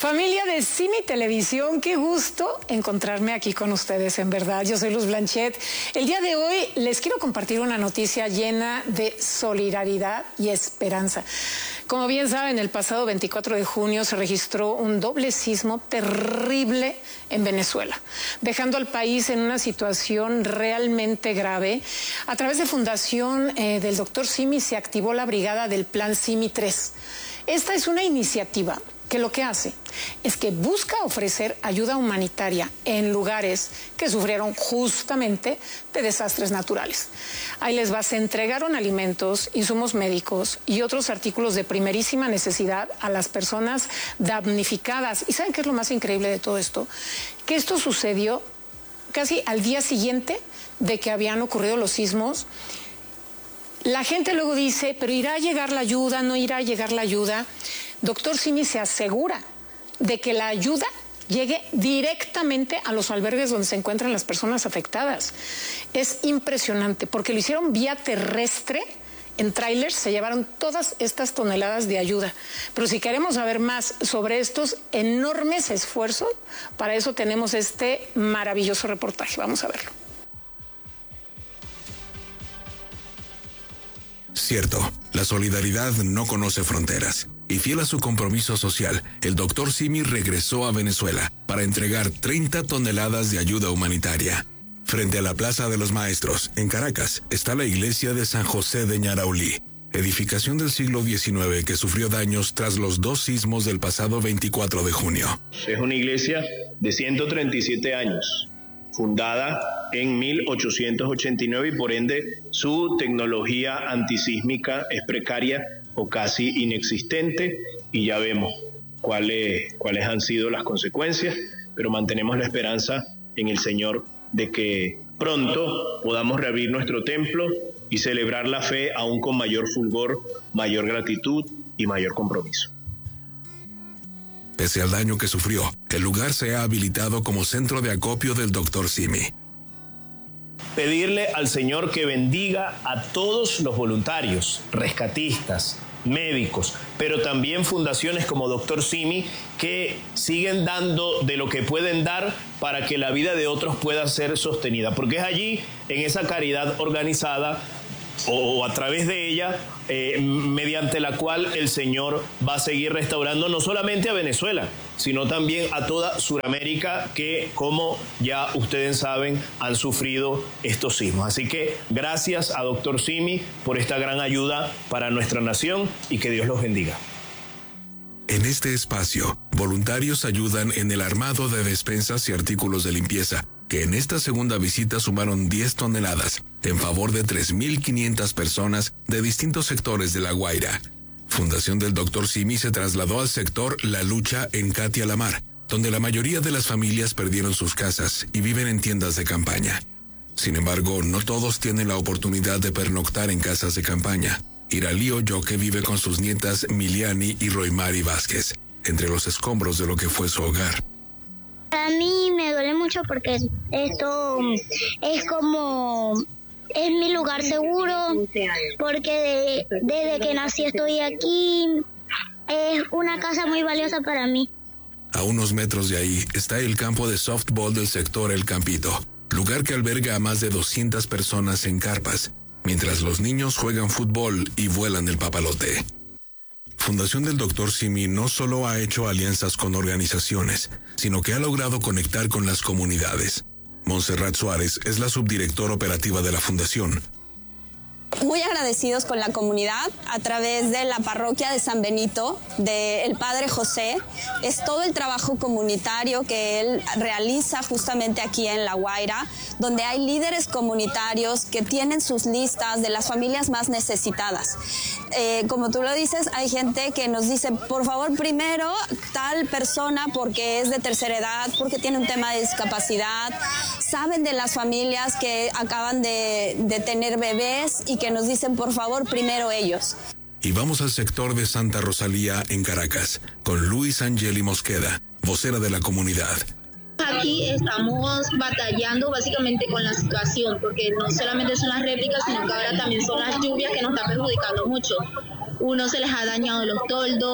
Familia de Simi Televisión, qué gusto encontrarme aquí con ustedes, en verdad. Yo soy Luz Blanchet. El día de hoy les quiero compartir una noticia llena de solidaridad y esperanza. Como bien saben, el pasado 24 de junio se registró un doble sismo terrible en Venezuela, dejando al país en una situación realmente grave. A través de Fundación del Dr. Simi se activó la brigada del Plan Simi 3. Esta es una iniciativa que lo que hace es que busca ofrecer ayuda humanitaria en lugares que sufrieron justamente de desastres naturales. Ahí les va, se entregaron alimentos, insumos médicos y otros artículos de primerísima necesidad a las personas damnificadas. ¿Y saben qué es lo más increíble de todo esto? Que esto sucedió casi al día siguiente de que habían ocurrido los sismos. La gente luego dice, pero ¿irá a llegar la ayuda? ¿No irá a llegar la ayuda? Dr. Simi se asegura de que la ayuda llegue directamente a los albergues donde se encuentran las personas afectadas. Es impresionante porque lo hicieron vía terrestre. En trailers se llevaron todas estas toneladas de ayuda. Pero si queremos saber más sobre estos enormes esfuerzos, para eso tenemos este maravilloso reportaje. Vamos a verlo. Cierto, la solidaridad no conoce fronteras. Y fiel a su compromiso social, el Dr. Simi regresó a Venezuela para entregar 30 toneladas de ayuda humanitaria. Frente a la Plaza de los Maestros, en Caracas, está la iglesia de San José de Ñaraulí, edificación del siglo XIX que sufrió daños tras los dos sismos del pasado 24 de junio. Es una iglesia de 137 años, fundada en 1889 y por ende su tecnología antisísmica es precaria o casi inexistente, y ya vemos cuáles han sido las consecuencias, pero mantenemos la esperanza en el Señor de que pronto podamos reabrir nuestro templo y celebrar la fe aún con mayor fulgor, mayor gratitud y mayor compromiso. Pese al daño que sufrió, el lugar se ha habilitado como centro de acopio del Dr. Simi. Pedirle al Señor que bendiga a todos los voluntarios, rescatistas, médicos, pero también fundaciones como Dr. Simi que siguen dando de lo que pueden dar para que la vida de otros pueda ser sostenida, porque es allí, en esa caridad organizada o a través de ella, mediante la cual el Señor va a seguir restaurando no solamente a Venezuela, sino también a toda Sudamérica que, como ya ustedes saben, han sufrido estos sismos. Así que gracias a Dr. Simi por esta gran ayuda para nuestra nación y que Dios los bendiga. En este espacio, voluntarios ayudan en el armado de despensas y artículos de limpieza, que en esta segunda visita sumaron 10 toneladas, en favor de 3.500 personas de distintos sectores de La Guaira. Fundación del Dr. Simi se trasladó al sector La Lucha en Catia La Mar, donde la mayoría de las familias perdieron sus casas y viven en tiendas de campaña. Sin embargo, no todos tienen la oportunidad de pernoctar en casas de campaña. Iralí Oyoque vive con sus nietas Miliani y Roymari Vázquez, entre los escombros de lo que fue su hogar. A mí me duele mucho porque esto es como, es mi lugar seguro, porque desde que nací estoy aquí, es una casa muy valiosa para mí. A unos metros de ahí está el campo de softball del sector El Campito, lugar que alberga a más de 200 personas en carpas, mientras los niños juegan fútbol y vuelan el papalote. Fundación del Dr. Simi no solo ha hecho alianzas con organizaciones, sino que ha logrado conectar con las comunidades. Montserrat Suárez es la subdirectora operativa de la Fundación. Muy agradecidos con la comunidad a través de la parroquia de San Benito, del Padre José. Es todo el trabajo comunitario que él realiza justamente aquí en La Guaira, donde hay líderes comunitarios que tienen sus listas de las familias más necesitadas. Como tú lo dices, hay gente que nos dice, por favor, primero tal persona porque es de tercera edad, porque tiene un tema de discapacidad. Saben de las familias que acaban de tener bebés y que nos dicen, por favor, primero ellos. Y vamos al sector de Santa Rosalía en Caracas, con Luis Angeli Mosqueda, vocera de la comunidad. Aquí estamos batallando básicamente con la situación, porque no solamente son las réplicas, sino que ahora también son las lluvias que nos están perjudicando mucho. Uno se les ha dañado los toldos,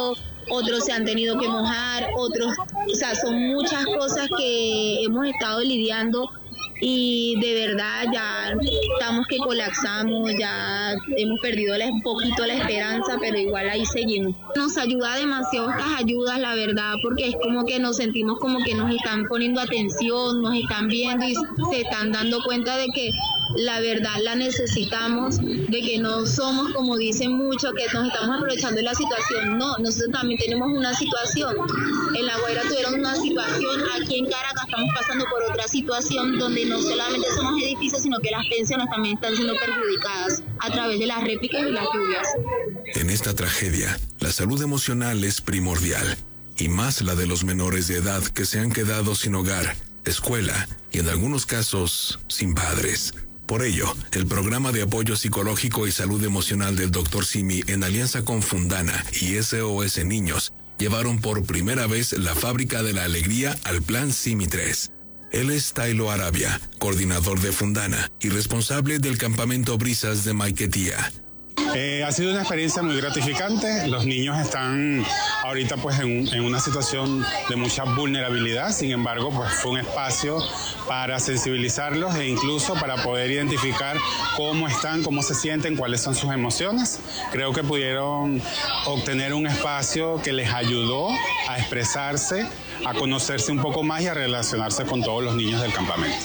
otros se han tenido que mojar, otros, o sea, son muchas cosas que hemos estado lidiando y de verdad ya estamos que colapsamos, ya hemos perdido un poquito la esperanza, pero igual ahí seguimos. Nos ayuda demasiado estas ayudas, la verdad, porque es como que nos sentimos como que nos están poniendo atención, nos están viendo y se están dando cuenta de que la verdad la necesitamos, de que no somos como dicen muchos, que nos estamos aprovechando de la situación. No, nosotros también tenemos una situación. En La Guaira tuvieron una situación, aquí en Caracas estamos pasando por otra situación donde no solamente son los edificios, sino que las pensiones también están siendo perjudicadas a través de las réplicas y las lluvias. En esta tragedia, la salud emocional es primordial, y más la de los menores de edad que se han quedado sin hogar, escuela y en algunos casos sin padres. Por ello, el programa de apoyo psicológico y salud emocional del Dr. Simi, en alianza con Fundana y SOS Niños, llevaron por primera vez la fábrica de la alegría al Plan Simi 3. Él es Tailo Arabia, coordinador de Fundana y responsable del campamento Brisas de Maiquetía. Ha sido una experiencia muy gratificante. Los niños están ahorita pues en una situación de mucha vulnerabilidad. Sin embargo, pues fue un espacio para sensibilizarlos e incluso para poder identificar cómo están, cómo se sienten, cuáles son sus emociones. Creo que pudieron obtener un espacio que les ayudó a expresarse, a conocerse un poco más y a relacionarse con todos los niños del campamento.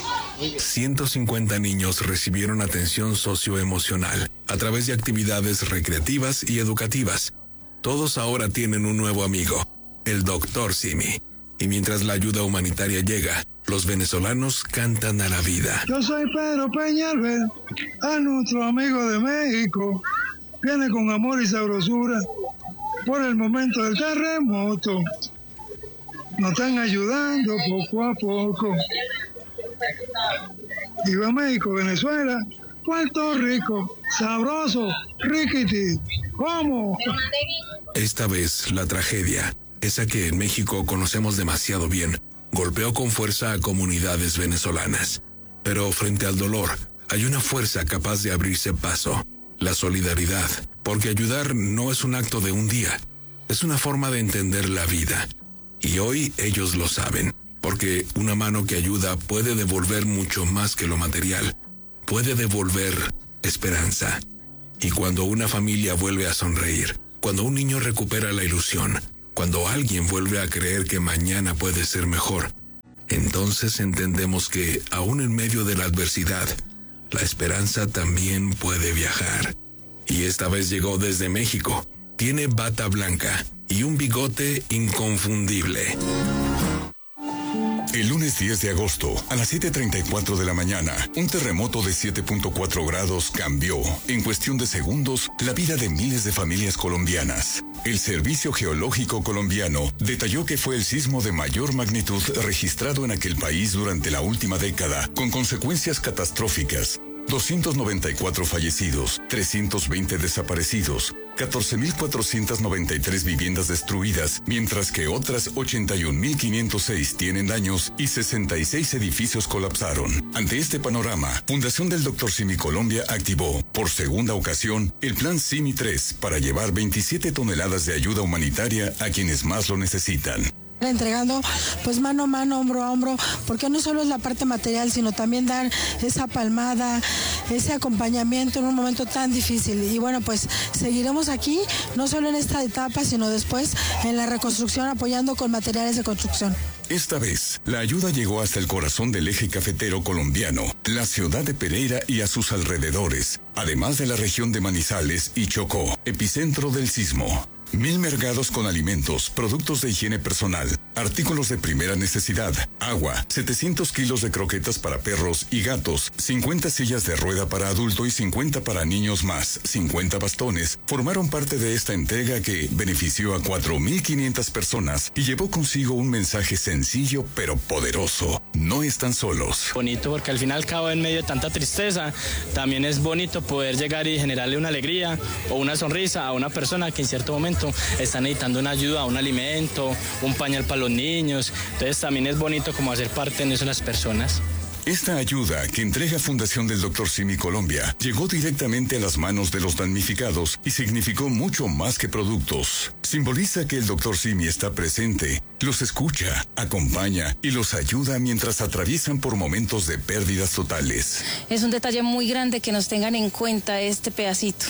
150 niños recibieron atención socioemocional a través de actividades recreativas y educativas. Todos ahora tienen un nuevo amigo, el Dr. Simi. Y mientras la ayuda humanitaria llega, los venezolanos cantan a la vida. Yo soy Pedro Peñalver, a nuestro amigo de México. Viene con amor y sabrosura por el momento del terremoto. Nos están ayudando poco a poco. Viva México, Venezuela, Puerto Rico, sabroso, riquiti, ¿cómo? Esta vez la tragedia, esa que en México conocemos demasiado bien, golpeó con fuerza a comunidades venezolanas. Pero frente al dolor, hay una fuerza capaz de abrirse paso, la solidaridad, porque ayudar no es un acto de un día, es una forma de entender la vida. Y hoy ellos lo saben. Porque una mano que ayuda puede devolver mucho más que lo material. Puede devolver esperanza. Y cuando una familia vuelve a sonreír, cuando un niño recupera la ilusión, cuando alguien vuelve a creer que mañana puede ser mejor, entonces entendemos que, aún en medio de la adversidad, la esperanza también puede viajar. Y esta vez llegó desde México. Tiene bata blanca y un bigote inconfundible. El lunes 10 de agosto, a las 7:34 de la mañana, un terremoto de 7.4 grados cambió, en cuestión de segundos, la vida de miles de familias colombianas. El Servicio Geológico Colombiano detalló que fue el sismo de mayor magnitud registrado en aquel país durante la última década, con consecuencias catastróficas. 294 fallecidos, 320 desaparecidos, 14.493 viviendas destruidas, mientras que otras 81.506 tienen daños y 66 edificios colapsaron. Ante este panorama, Fundación del Dr. Simi Colombia activó, por segunda ocasión, el Plan Simi 3 para llevar 27 toneladas de ayuda humanitaria a quienes más lo necesitan. Entregando pues mano a mano, hombro a hombro, porque no solo es la parte material, sino también dar esa palmada, ese acompañamiento en un momento tan difícil. Y bueno, pues seguiremos aquí, no solo en esta etapa, sino después en la reconstrucción, apoyando con materiales de construcción. Esta vez, la ayuda llegó hasta el corazón del eje cafetero colombiano, la ciudad de Pereira y a sus alrededores, además de la región de Manizales y Chocó, epicentro del sismo. 1000 mercados con alimentos, productos de higiene personal, artículos de primera necesidad, agua, 700 kilos de croquetas para perros y gatos, 50 sillas de rueda para adulto y 50 para niños más, 50 bastones, formaron parte de esta entrega que benefició a 4.500 personas y llevó consigo un mensaje sencillo pero poderoso. No están solos. Bonito porque al final, cabo, en medio de tanta tristeza, también es bonito poder llegar y generarle una alegría o una sonrisa a una persona que en cierto momento están necesitando una ayuda, un alimento, un pañal para los niños. Entonces también es bonito como hacer parte de eso las personas. Esta ayuda que entrega Fundación del Dr. Simi Colombia llegó directamente a las manos de los damnificados y significó mucho más que productos. Simboliza que el Dr. Simi está presente, los escucha, acompaña y los ayuda mientras atraviesan por momentos de pérdidas totales. Es un detalle muy grande que nos tengan en cuenta este pedacito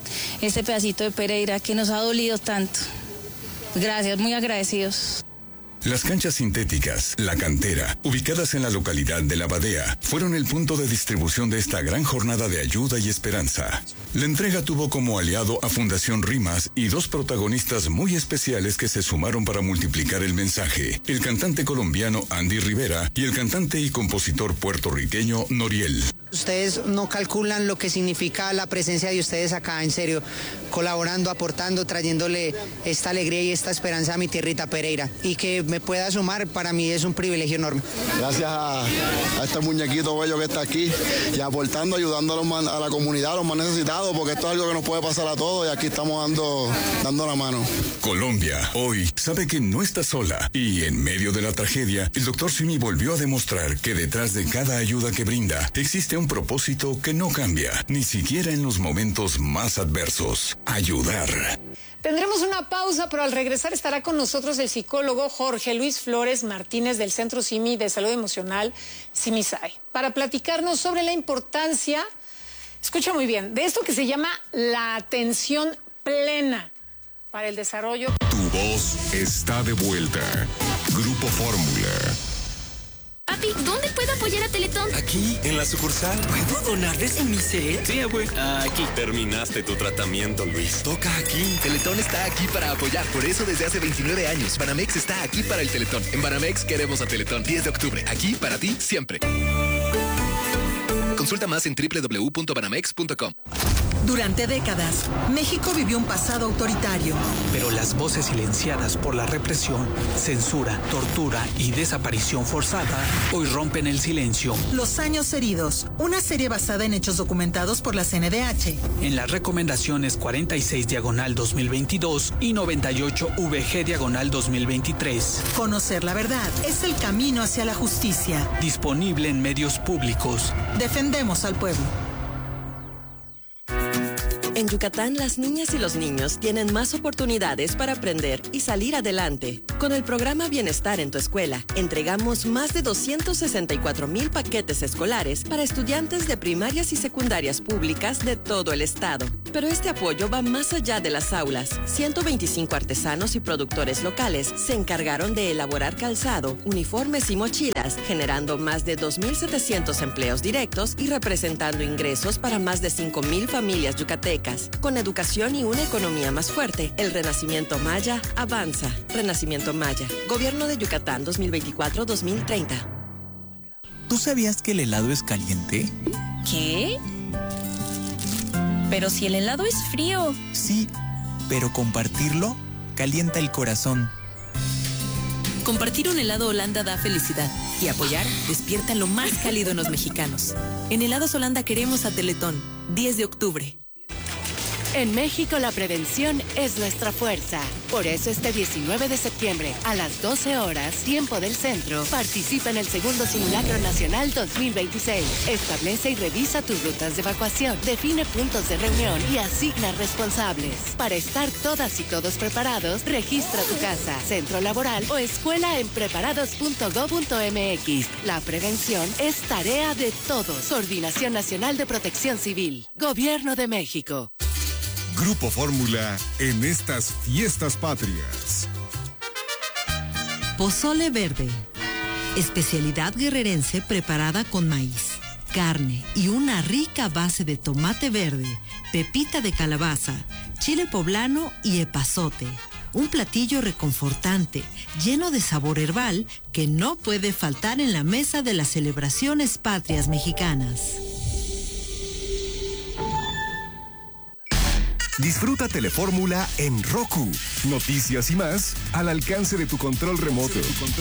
de Pereira que nos ha dolido tanto. Gracias, muy agradecidos. Las canchas sintéticas, La Cantera, ubicadas en la localidad de La Badea, fueron el punto de distribución de esta gran jornada de ayuda y esperanza. La entrega tuvo como aliado a Fundación Rimas y dos protagonistas muy especiales que se sumaron para multiplicar el mensaje: el cantante colombiano Andy Rivera y el cantante y compositor puertorriqueño Noriel. Ustedes no calculan lo que significa la presencia de ustedes acá, en serio, colaborando, aportando, trayéndole esta alegría y esta esperanza a mi tierrita Pereira. Y que me pueda sumar, para mí es un privilegio enorme. Gracias a este muñequito bello que está aquí y aportando, ayudando a la comunidad, a los más necesitados, porque esto es algo que nos puede pasar a todos y aquí estamos dando la mano. Colombia hoy sabe que no está sola y en medio de la tragedia, el Dr. Simi volvió a demostrar que detrás de cada ayuda que brinda existe un propósito que no cambia, ni siquiera en los momentos más adversos: ayudar. Tendremos una pausa, pero al regresar estará con nosotros el psicólogo Jorge Luis Flores Martínez del Centro Simi de Salud Emocional, Simisay, para platicarnos sobre la importancia, escucha muy bien, de esto que se llama la atención plena para el desarrollo. Tu voz está de vuelta. Grupo Fórmula. Papi, ¿dónde puedo apoyar a Teletón? Aquí, en la sucursal. ¿Puedo donarles en mi set? Sí, abue. Aquí. Terminaste tu tratamiento, Luis. Toca aquí. Teletón está aquí para apoyar. Por eso, desde hace 29 años, Banamex está aquí para el Teletón. En Banamex queremos a Teletón. 10 de octubre. Aquí para ti, siempre. Consulta más en www.banamex.com. Durante décadas, México vivió un pasado autoritario. Pero las voces silenciadas por la represión, censura, tortura y desaparición forzada hoy rompen el silencio. Los años heridos, una serie basada en hechos documentados por la CNDH. En las recomendaciones 46/2022 y 98/VG/2023. Conocer la verdad es el camino hacia la justicia. Disponible en medios públicos. Defendemos al pueblo. En Yucatán, las niñas y los niños tienen más oportunidades para aprender y salir adelante. Con el programa Bienestar en tu Escuela, entregamos más de 264,000 paquetes escolares para estudiantes de primarias y secundarias públicas de todo el estado. Pero este apoyo va más allá de las aulas. 125 artesanos y productores locales se encargaron de elaborar calzado, uniformes y mochilas, generando más de 2,700 empleos directos y representando ingresos para más de 5,000 familias yucatecas. Con educación y una economía más fuerte, el Renacimiento Maya avanza. Renacimiento Maya, Gobierno de Yucatán 2024-2030. ¿Tú sabías que el helado es caliente? ¿Qué? Pero si el helado es frío. Sí, pero compartirlo calienta el corazón. Compartir un helado Holanda da felicidad y apoyar despierta lo más cálido en los mexicanos. En Helados Holanda queremos a Teletón, 10 de octubre. En México la prevención es nuestra fuerza. Por eso este 19 de septiembre a las 12 horas, tiempo del centro, participa en el segundo Simulacro Nacional 2026. Establece y revisa tus rutas de evacuación, define puntos de reunión y asigna responsables. Para estar todas y todos preparados, registra tu casa, centro laboral o escuela en preparados.go.mx. La prevención es tarea de todos. Coordinación Nacional de Protección Civil. Gobierno de México. Grupo Fórmula en estas fiestas patrias. Pozole verde. Especialidad guerrerense preparada con maíz, carne y una rica base de tomate verde, pepita de calabaza, chile poblano y epazote. Un platillo reconfortante, lleno de sabor herbal que no puede faltar en la mesa de las celebraciones patrias mexicanas. Disfruta Telefórmula en Roku. Noticias y más al alcance de tu control remoto.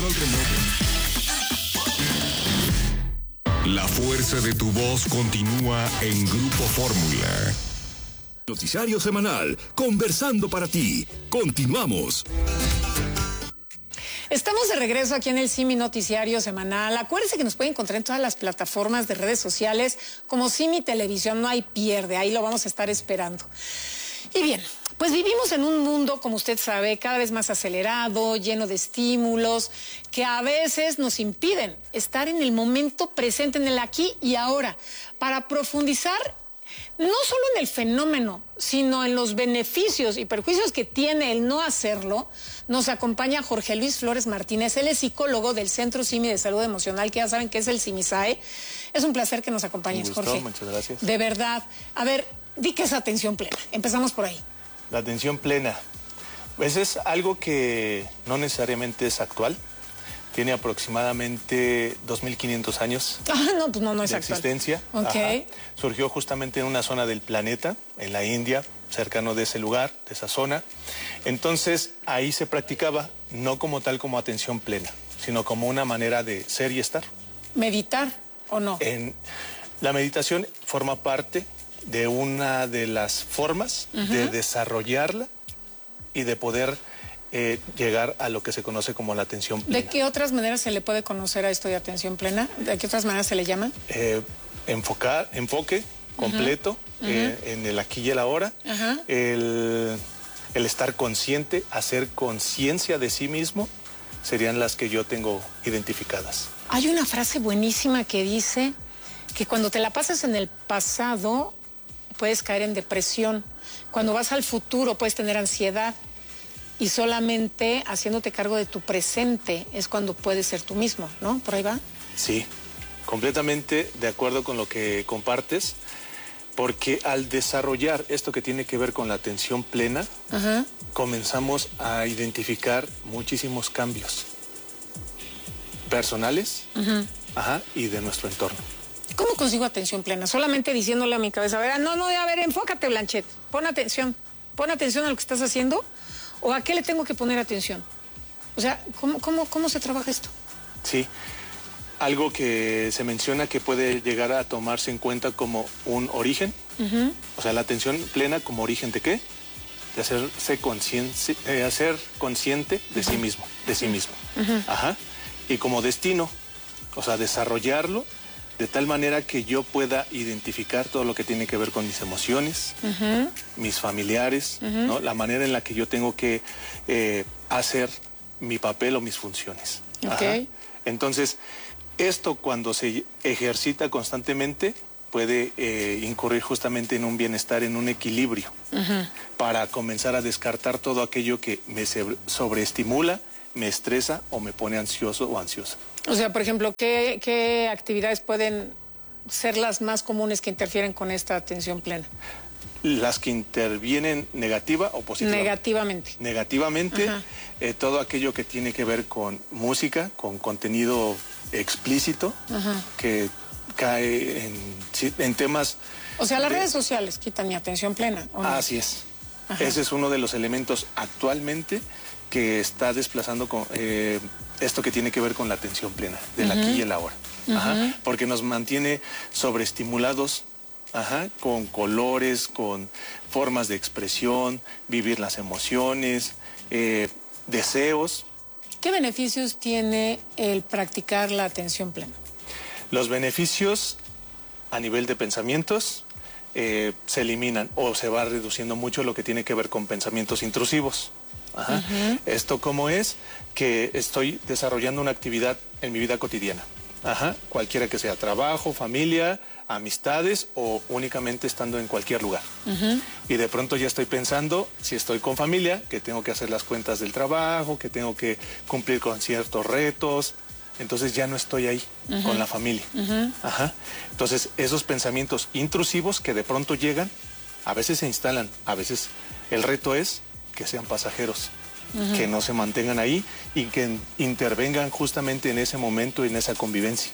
La fuerza de tu voz continúa en Grupo Fórmula. Noticiario semanal, conversando para ti. Continuamos. Estamos de regreso aquí en el Simi Noticiario Semanal. Acuérdense que nos pueden encontrar en todas las plataformas de redes sociales como Simi Televisión. No hay pierde, ahí lo vamos a estar esperando. Y bien, pues vivimos en un mundo, como usted sabe, cada vez más acelerado, lleno de estímulos, que a veces nos impiden estar en el momento presente, en el aquí y ahora, para profundizar no solo en el fenómeno, sino en los beneficios y perjuicios que tiene el no hacerlo. Nos acompaña Jorge Luis Flores Martínez. Él es psicólogo del Centro Simi de Salud Emocional, que ya saben que es el Simisae. Es un placer que nos acompañes, Un gusto, Jorge. muchas gracias. De verdad. A ver, di que es atención plena. Empezamos por ahí. La atención plena, pues es algo que no necesariamente es actual. Tiene aproximadamente 2.500 años No, pues no es de actual. existencia. Ok. Ajá. Surgió justamente en una zona del planeta, en la India, cercano de ese lugar, de esa zona. Entonces, ahí se practicaba, no como tal como atención plena, sino como una manera de ser y estar. ¿Meditar o no? La meditación forma parte de una de las formas de desarrollarla y de poder llegar a lo que se conoce como la atención plena. ¿De qué otras maneras se le puede conocer a esto de atención plena? ¿De qué otras maneras se le llama? Enfoque completo en el aquí y el ahora, el estar consciente, hacer conciencia de sí mismo, serían las que yo tengo identificadas. Hay una frase buenísima que dice que cuando te la pasas en el pasado puedes caer en depresión, cuando vas al futuro puedes tener ansiedad y solamente haciéndote cargo de tu presente es cuando puedes ser tú mismo, ¿no? ¿Por ahí va? Sí, completamente de acuerdo con lo que compartes, porque al desarrollar esto que tiene que ver con la atención plena, comenzamos a identificar muchísimos cambios personales y de nuestro entorno. ¿Cómo consigo atención plena? Solamente diciéndole a mi cabeza, a ver, enfócate, Blanchet, pon atención a lo que estás haciendo, o a qué le tengo que poner atención. O sea, ¿cómo se trabaja esto? Sí, algo que se menciona que puede llegar a tomarse en cuenta como un origen, o sea, la atención plena como origen de qué? De hacer consciente de sí mismo, y como destino, o sea, desarrollarlo de tal manera que yo pueda identificar todo lo que tiene que ver con mis emociones, mis familiares, ¿no? La manera en la que yo tengo que hacer mi papel o mis funciones. Entonces, esto cuando se ejercita constantemente puede incurrir justamente en un bienestar, en un equilibrio, para comenzar a descartar todo aquello que me sobreestimula, me estresa o me pone ansioso o ansiosa. O sea, por ejemplo, ¿qué actividades pueden ser las más comunes que interfieren con esta atención plena? Las que intervienen negativa o positivamente. Negativamente, todo aquello que tiene que ver con música, con contenido explícito, que cae en temas... O sea, las redes sociales quitan mi atención plena, ¿o no? Así es. Ese es uno de los elementos actualmente que está desplazando con, esto que tiene que ver con la atención plena, del aquí y el ahora. Porque nos mantiene sobreestimulados, con colores, con formas de expresión, vivir las emociones, deseos. ¿Qué beneficios tiene el practicar la atención plena? Los beneficios a nivel de pensamientos se eliminan o se va reduciendo mucho lo que tiene que ver con pensamientos intrusivos. Esto cómo es que estoy desarrollando una actividad en mi vida cotidiana, cualquiera que sea, trabajo, familia, amistades o únicamente estando en cualquier lugar. Y de pronto ya estoy pensando, si estoy con familia, que tengo que hacer las cuentas del trabajo, que tengo que cumplir con ciertos retos, entonces ya no estoy ahí con la familia. Entonces esos pensamientos intrusivos que de pronto llegan, a veces se instalan, a veces el reto es que sean pasajeros, que no se mantengan ahí y que intervengan justamente en ese momento y en esa convivencia.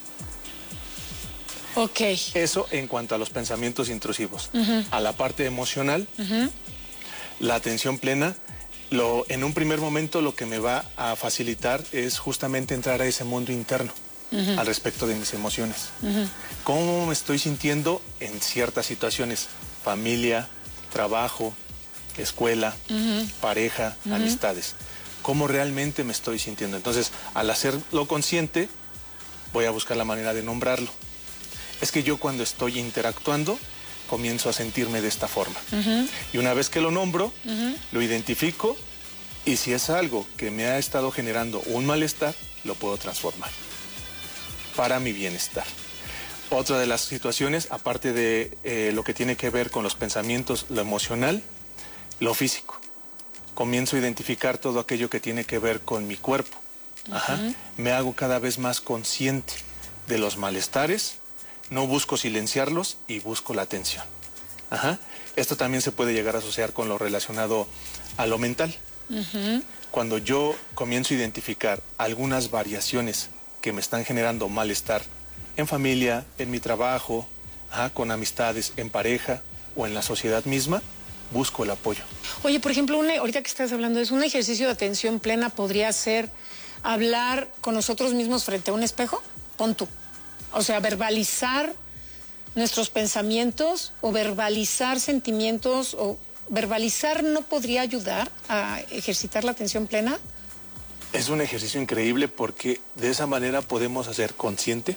Eso en cuanto a los pensamientos intrusivos. A la parte emocional, la atención plena, en un primer momento lo que me va a facilitar es justamente entrar a ese mundo interno al respecto de mis emociones. ¿Cómo me estoy sintiendo en ciertas situaciones? Familia, trabajo, escuela, pareja, amistades. cómo realmente me estoy sintiendo. Entonces, al hacerlo consciente, voy a buscar la manera de nombrarlo. Es que yo cuando estoy interactuando, comienzo a sentirme de esta forma. Y una vez que lo nombro, lo identifico, y si es algo que me ha estado generando un malestar, lo puedo transformar para mi bienestar. Otra de las situaciones, aparte de lo que tiene que ver con los pensamientos, lo emocional, lo físico. Comienzo a identificar todo aquello que tiene que ver con mi cuerpo. Me hago cada vez más consciente de los malestares, no busco silenciarlos y busco la atención. Esto también se puede llegar a asociar con lo relacionado a lo mental. Cuando yo comienzo a identificar algunas variaciones que me están generando malestar en familia, en mi trabajo, con amistades, en pareja o en la sociedad misma, busco el apoyo. Oye, por ejemplo, ahorita que estás hablando de eso, un ejercicio de atención plena podría ser hablar con nosotros mismos frente a un espejo. Pon tú. O sea, verbalizar nuestros pensamientos o verbalizar sentimientos o verbalizar no podría ayudar a ejercitar la atención plena. Es un ejercicio increíble porque de esa manera podemos hacer consciente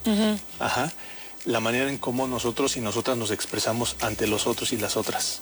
la manera en cómo nosotros y nosotras nos expresamos ante los otros y las otras.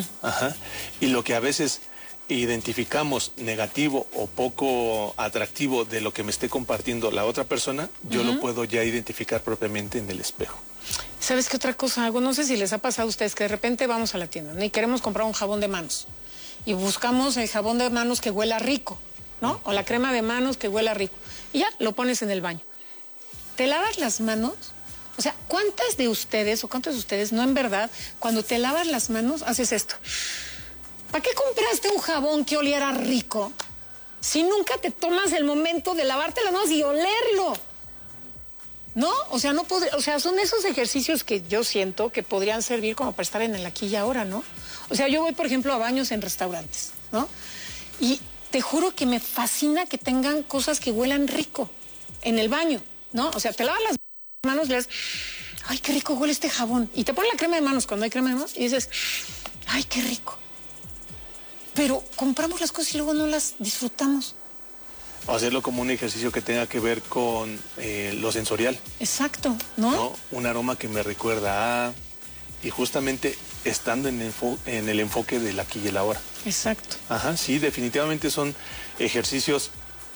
Y lo que a veces identificamos negativo o poco atractivo de lo que me esté compartiendo la otra persona, yo lo puedo ya identificar propiamente en el espejo. ¿Sabes qué otra cosa hago? No sé si les ha pasado a ustedes que de repente vamos a la tienda, ¿no? Y queremos comprar un jabón de manos y buscamos el jabón de manos que huela rico, ¿no? O la crema de manos que huela rico. Y ya, lo pones en el baño. ¿Te lavas las manos? O sea, ¿cuántas de ustedes o cuántos de ustedes no en verdad, cuando te lavas las manos, haces esto? ¿Para qué compraste un jabón que oliera rico si nunca te tomas el momento de lavarte las manos y olerlo? ¿No? O sea, son esos ejercicios que yo siento que podrían servir como para estar en el aquí y ahora, ¿no? O sea, yo voy, por ejemplo, a baños en restaurantes, ¿no? Y te juro que me fascina que tengan cosas que huelan rico en el baño, ¿no? O sea, te lavas las manos, le das, ay, qué rico huele este jabón. Y te ponen la crema de manos cuando hay crema de manos y dices, ay, qué rico. Pero compramos las cosas y luego no las disfrutamos. O hacerlo como un ejercicio que tenga que ver con lo sensorial. Exacto, ¿no? Un aroma que me recuerda a... Y justamente estando en el enfoque del aquí y el ahora. Exacto. Sí, definitivamente son ejercicios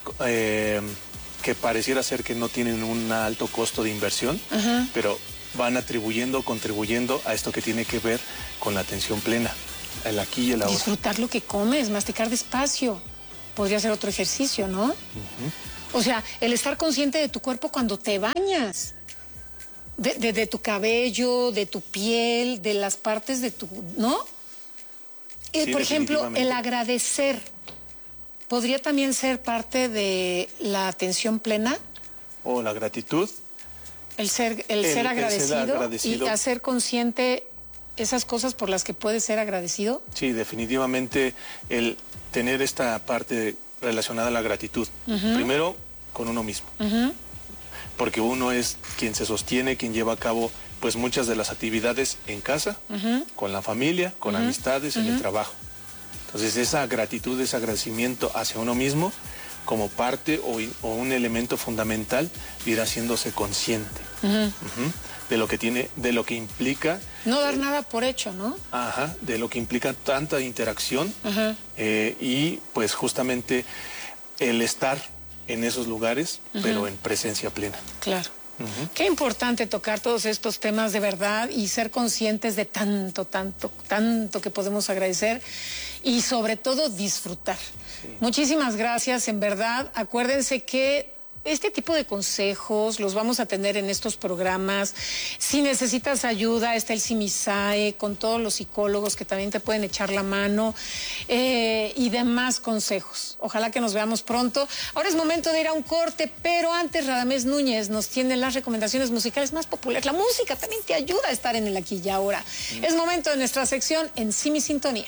que pareciera ser que no tienen un alto costo de inversión, pero van contribuyendo a esto que tiene que ver con la atención plena, el aquí y el ahora. Disfrutar lo que comes, masticar despacio. Podría ser otro ejercicio, ¿no? O sea, el estar consciente de tu cuerpo cuando te bañas. De tu cabello, de tu piel, de las partes de tu... ¿no? Sí, por ejemplo, el agradecer. ¿Podría también ser parte de la atención plena? O la gratitud. El ser agradecido y hacer consciente esas cosas por las que puedes ser agradecido. Sí, definitivamente el tener esta parte relacionada a la gratitud. Primero, con uno mismo. Porque uno es quien se sostiene, quien lleva a cabo pues muchas de las actividades en casa, con la familia, con amistades, en el trabajo. Entonces esa gratitud, ese agradecimiento hacia uno mismo como parte o un elemento fundamental de ir haciéndose consciente de lo que implica. No dar nada por hecho, ¿no? De lo que implica tanta interacción y pues justamente el estar en esos lugares, pero en presencia plena. Claro. Qué importante tocar todos estos temas de verdad y ser conscientes de tanto que podemos agradecer y sobre todo disfrutar. Sí. Muchísimas gracias, en verdad. Acuérdense que este tipo de consejos los vamos a tener en estos programas. Si necesitas ayuda, está el CIMISAE con todos los psicólogos que también te pueden echar la mano y demás consejos. Ojalá que nos veamos pronto. Ahora es momento de ir a un corte, pero antes Radamés Núñez nos tiene las recomendaciones musicales más populares. La música también te ayuda a estar en el aquí y ahora. Es momento de nuestra sección En Sí Mi Sintonía.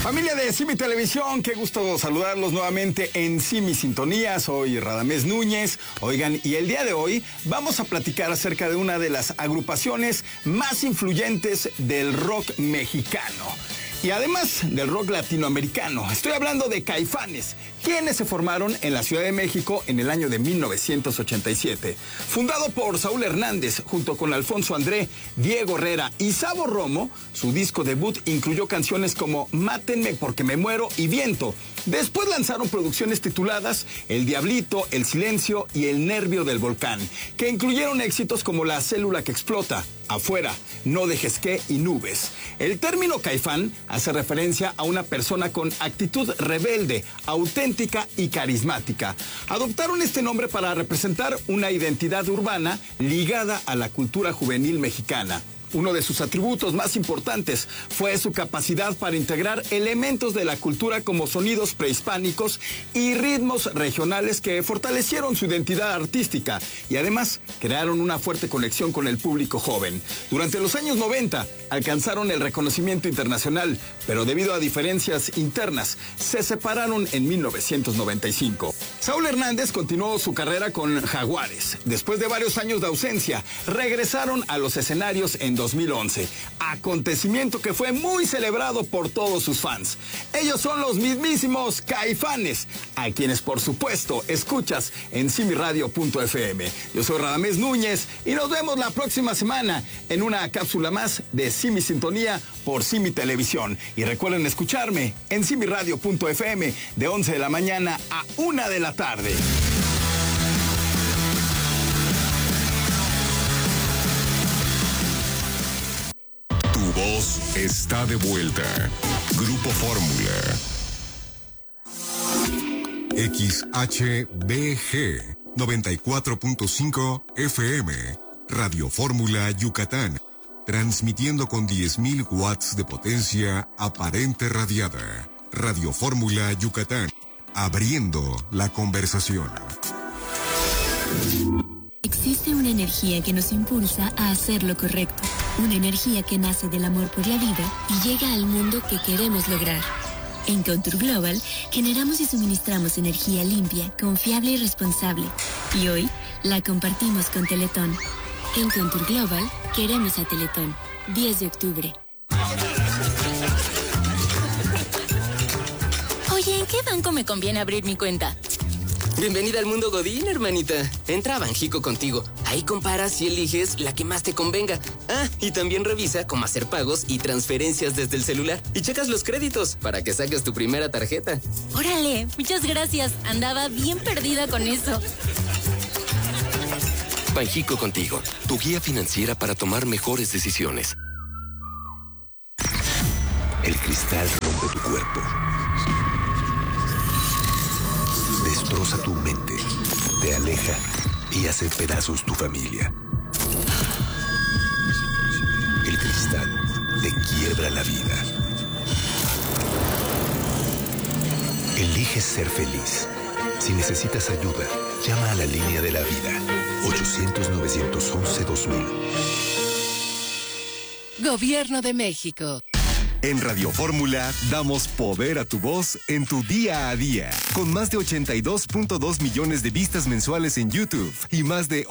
Familia de Simi Televisión, qué gusto saludarlos nuevamente en Simi Sintonía. Soy Radamés Núñez. Oigan, y el día de hoy vamos a platicar acerca de una de las agrupaciones más influyentes del rock mexicano. Y además del rock latinoamericano. Estoy hablando de Caifanes, quienes se formaron en la Ciudad de México en el año de 1987. Fundado por Saúl Hernández, junto con Alfonso André, Diego Herrera y Sabo Romo, su disco debut incluyó canciones como Mátenme porque me muero y Viento. Después lanzaron producciones tituladas El Diablito, El Silencio y El Nervio del Volcán, que incluyeron éxitos como La Célula que Explota, Afuera, No dejes que y Nubes. El término caifán hace referencia a una persona con actitud rebelde, auténtica y carismática. Adoptaron este nombre para representar una identidad urbana ligada a la cultura juvenil mexicana. Uno de sus atributos más importantes fue su capacidad para integrar elementos de la cultura como sonidos prehispánicos y ritmos regionales que fortalecieron su identidad artística y además crearon una fuerte conexión con el público joven. Durante los años 90 alcanzaron el reconocimiento internacional, pero debido a diferencias internas se separaron en 1995. Saúl Hernández continuó su carrera con Jaguares. Después de varios años de ausencia, regresaron a los escenarios en 2011, acontecimiento que fue muy celebrado por todos sus fans. Ellos son los mismísimos Caifanes, a quienes por supuesto escuchas en simiradio.fm. Yo soy Radamés Núñez y nos vemos la próxima semana en una cápsula más de Simi Sintonía por Simi Televisión. Y recuerden escucharme en simiradio.fm de 11 de la mañana a 1 de la tarde. Tu voz está de vuelta. Grupo Fórmula. XHBG 94.5 FM. Radio Fórmula Yucatán. Transmitiendo con 10.000 watts de potencia aparente radiada. Radio Fórmula Yucatán. Abriendo la conversación. Existe una energía que nos impulsa a hacer lo correcto. Una energía que nace del amor por la vida y llega al mundo que queremos lograr. En Contour Global generamos y suministramos energía limpia, confiable y responsable. Y hoy la compartimos con Teletón. En Contour Global queremos a Teletón. 10 de octubre. Oye, ¿en qué banco me conviene abrir mi cuenta? Bienvenida al mundo Godín, hermanita. Entra a Banjico Contigo. Ahí comparas y eliges la que más te convenga. Ah, y también revisa cómo hacer pagos y transferencias desde el celular. Y checas los créditos para que saques tu primera tarjeta. Órale, muchas gracias. Andaba bien perdida con eso. Banjico Contigo, tu guía financiera para tomar mejores decisiones. El cristal rompe tu cuerpo. Destroza tu mente, te aleja y hace pedazos tu familia. El cristal te quiebra la vida. Elige ser feliz. Si necesitas ayuda, llama a la línea de la vida. 800-911-2000. Gobierno de México. En Radio Fórmula damos poder a tu voz en tu día a día. Con más de 82.2 millones de vistas mensuales en YouTube y más de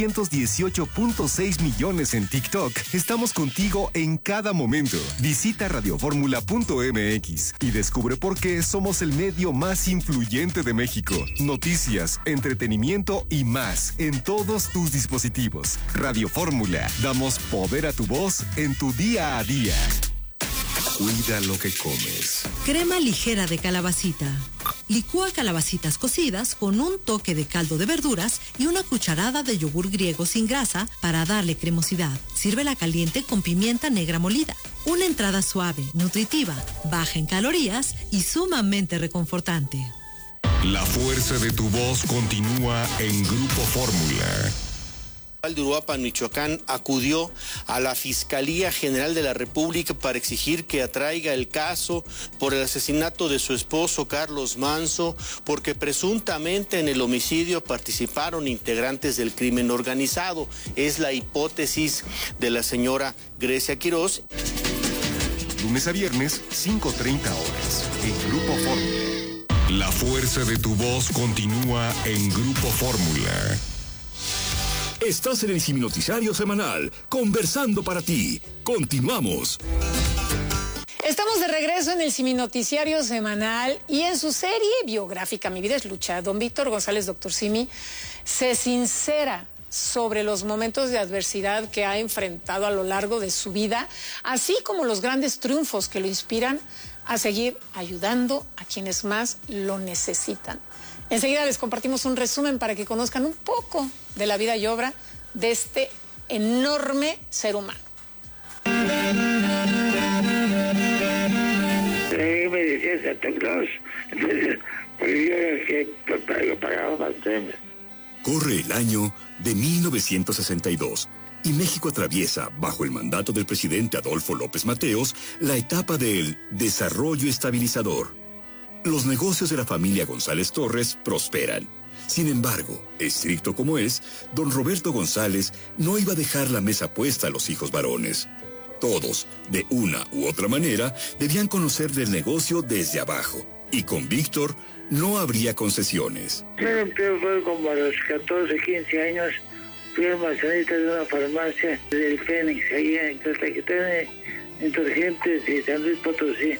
818.6 millones en TikTok, estamos contigo en cada momento. Visita radioformula.mx y descubre por qué somos el medio más influyente de México. Noticias, entretenimiento y más en todos tus dispositivos. Radio Fórmula, damos poder a tu voz en tu día a día. Cuida lo que comes. Crema ligera de calabacita. Licúa calabacitas cocidas con un toque de caldo de verduras y una cucharada de yogur griego sin grasa para darle cremosidad. Sírvela caliente con pimienta negra molida. Una entrada suave, nutritiva, baja en calorías y sumamente reconfortante. La fuerza de tu voz continúa en Grupo Fórmula. De Uruapan, Michoacán, acudió a la Fiscalía General de la República para exigir que atraiga el caso por el asesinato de su esposo Carlos Manso, porque presuntamente en el homicidio participaron integrantes del crimen organizado. Es la hipótesis de la señora Grecia Quirós. lunes a viernes, 5:30 horas, en Grupo Fórmula. La fuerza de tu voz continúa en Grupo Fórmula. Estás en el Siminoticiario Semanal, conversando para ti. Continuamos. Estamos de regreso en el Siminoticiario Semanal y en su serie biográfica Mi vida es lucha, don Víctor González, doctor Simi, se sincera sobre los momentos de adversidad que ha enfrentado a lo largo de su vida, así como los grandes triunfos que lo inspiran a seguir ayudando a quienes más lo necesitan. Enseguida les compartimos un resumen para que conozcan un poco de la vida y obra de este enorme ser humano. Me decía Santa Claus, entonces pues yo era que pagaba más temas. Corre el año de 1962 y México atraviesa, bajo el mandato del presidente Adolfo López Mateos, la etapa del desarrollo estabilizador. Los negocios de la familia González Torres prosperan. Sin embargo, estricto como es, don Roberto González no iba a dejar la mesa puesta a los hijos varones. Todos, de una u otra manera, debían conocer del negocio desde abajo. Y con Víctor no habría concesiones. Mi empleo fue como a los 14, 15 años. Fui almacenista de una farmacia del Fénix, ahí en Tlaquepaque, Insurgentes y San Luis Potosí.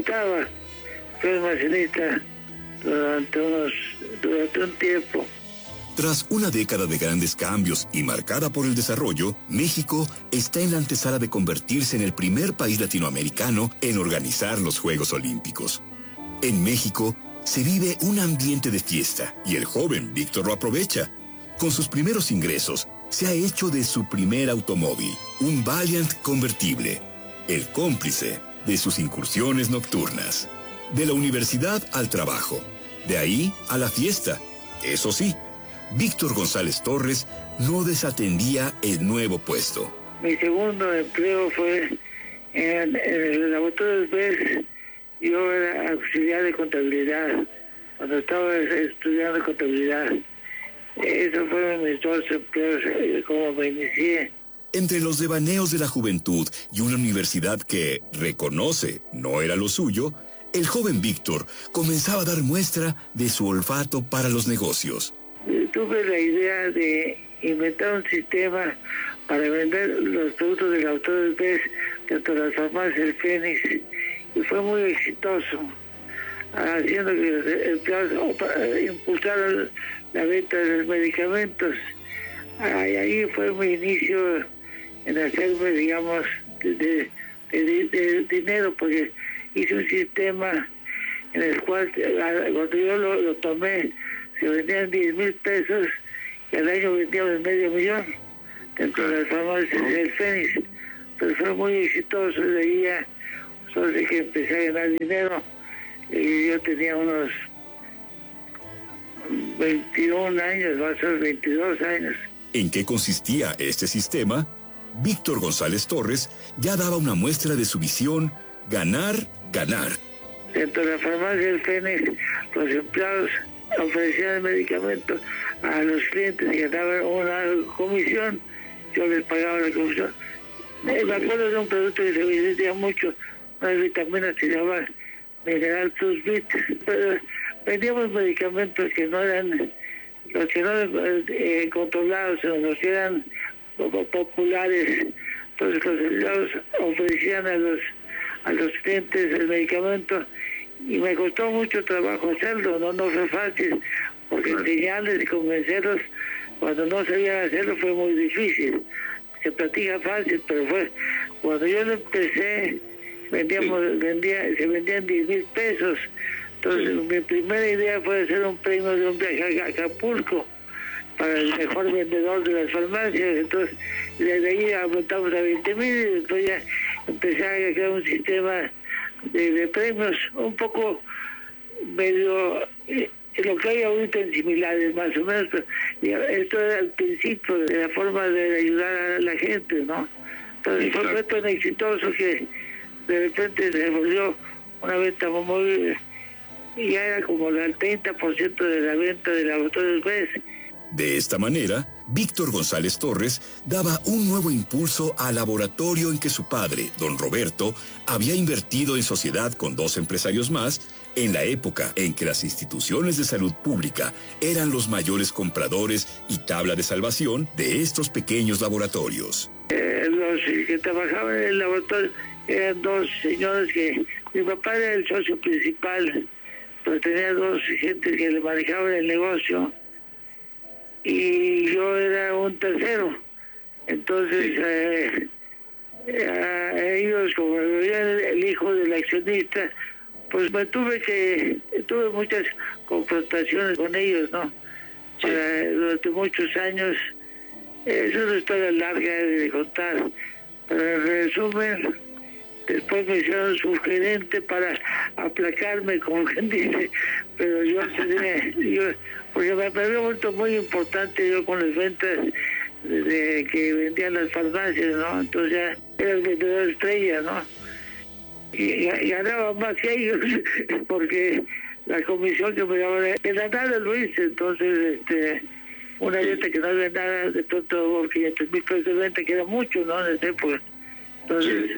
Fui almacenista durante un tiempo. Tras una década de grandes cambios y marcada por el desarrollo, México está en la antesala de convertirse en el primer país latinoamericano en organizar los Juegos Olímpicos. En México se vive un ambiente de fiesta y el joven Víctor lo aprovecha. Con sus primeros ingresos, se ha hecho de su primer automóvil, un Valiant convertible, el cómplice de sus incursiones nocturnas. De la universidad al trabajo, de ahí a la fiesta. Eso sí, Víctor González Torres no desatendía el nuevo puesto. Mi segundo empleo fue en el laboratorio BES. Yo era auxiliar de contabilidad cuando estaba estudiando contabilidad. Esos fueron mis dos empleos, como me inicié. Entre los devaneos de la juventud y una universidad que, reconoce, no era lo suyo, el joven Víctor comenzaba a dar muestra de su olfato para los negocios. Tuve la idea de inventar un sistema para vender los productos del autor BES dentro de las farmacias del Fénix y fue muy exitoso, haciendo que los empleados impulsaran la venta de los medicamentos. Ahí fue mi inicio en hacerme, digamos, de dinero, porque hice un sistema en el cual, cuando yo lo tomé, se vendían 10,000 pesos y al año vendíamos $500,000 dentro de las farmacias del Fénix. Pero fue muy exitoso, de ahí ya, entonces que empecé a ganar dinero. Y yo tenía unos 21 años, más o menos 22 años. ¿En qué consistía este sistema? Víctor González Torres ya daba una muestra de su visión: ganar, ganar. Dentro de la farmacia del Fénix, los empleados ofrecían el medicamento a los clientes y ganaban una comisión. Yo les pagaba la comisión. Me acuerdo de un producto que se vendía mucho, unas vitaminas que se llamaban Mineral Plus Vit. Pero vendíamos medicamentos que no eran los que no eran controlados, sino los que eran populares. Entonces los empleados ofrecían a los clientes el medicamento y me costó mucho trabajo hacerlo, no fue fácil, porque enseñarles y convencerlos cuando no sabían hacerlo fue muy difícil. Se practica fácil, pero fue cuando yo lo empecé, se vendían 10,000 pesos. Entonces mi primera idea fue hacer un premio de un viaje a Acapulco para el mejor vendedor de las farmacias. Entonces desde ahí aumentamos a 20,000 y después ya empecé a crear un sistema de premios un poco medio lo que hay ahorita en similares más o menos, pero esto era el principio de la forma de ayudar a la gente, ¿no? Entonces fue tan exitoso que de repente se volvió una venta muy, y ya era como el 30% de la venta de laboratorios BES. De esta manera, Víctor González Torres daba un nuevo impulso al laboratorio en que su padre, don Roberto, había invertido en sociedad con 2 empresarios más, en la época en que las instituciones de salud pública eran los mayores compradores y tabla de salvación de estos pequeños laboratorios. Los que trabajaban en el laboratorio eran 2 señores que mi papá era el socio principal, pero tenía 2 gentes que le manejaban el negocio y yo era un tercero. Entonces ellos, como eran el hijo del accionista, pues tuve muchas confrontaciones con ellos, ¿no? Durante muchos años. Es una historia larga de contar, pero en resumen, después me hicieron su gerente para aplacarme, como quien dice, pero porque me había vuelto muy importante yo con las ventas que vendían las farmacias, ¿no? Entonces ya era el vendedor estrella, ¿no? Y ganaba más que ellos, porque la comisión que me daban, de la nada lo hice, entonces una venta que no había nada, de pronto 500,000 pesos de venta, que era mucho, ¿no? En esa época. Entonces,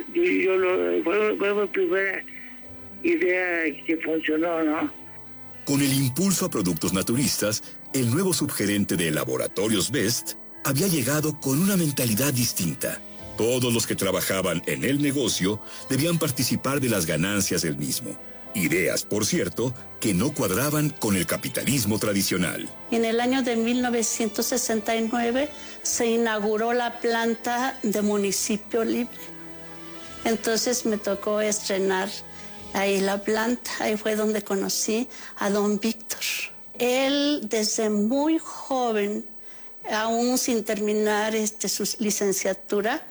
fue mi primera idea que funcionó, ¿no? Con el impulso a productos naturistas, el nuevo subgerente de Laboratorios Best había llegado con una mentalidad distinta. Todos los que trabajaban en el negocio debían participar de las ganancias del mismo. Ideas, por cierto, que no cuadraban con el capitalismo tradicional. En el año de 1969 se inauguró la planta de Municipio Libre. Entonces me tocó estrenar ahí la planta. Ahí fue donde conocí a don Víctor. Él, desde muy joven, aún sin terminar su licenciatura,